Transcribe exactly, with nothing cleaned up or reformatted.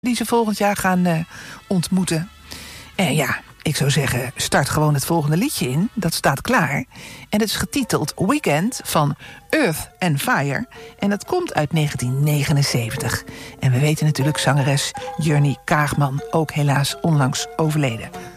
die ze volgend jaar gaan uh, ontmoeten. En ja, ik zou zeggen, start gewoon het volgende liedje in. Dat staat klaar. En het is getiteld Weekend van Earth and Fire. En dat komt uit negentien negenenzeventig. En we weten natuurlijk zangeres Journey Kaagman, ook helaas onlangs overleden.